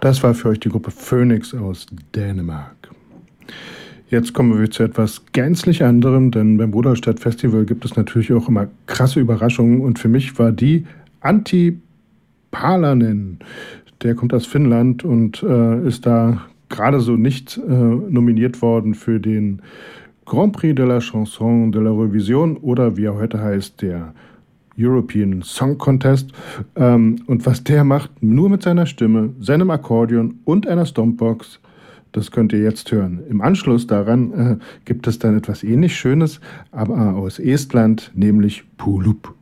Das war für euch die Gruppe Phoenix aus Dänemark. Jetzt kommen wir zu etwas gänzlich anderem, denn beim Rudolstadt Festival gibt es natürlich auch immer krasse Überraschungen und für mich war die Antti Palanen. Der kommt aus Finnland und ist da gerade so nicht nominiert worden für den Grand Prix de la Chanson de l'Eurovision oder wie er heute heißt, der European Song Contest. Und was der macht, nur mit seiner Stimme, seinem Akkordeon und einer Stompbox, das könnt ihr jetzt hören. Im Anschluss daran gibt es dann etwas ähnlich Schönes, aber aus Estland, nämlich Pulup.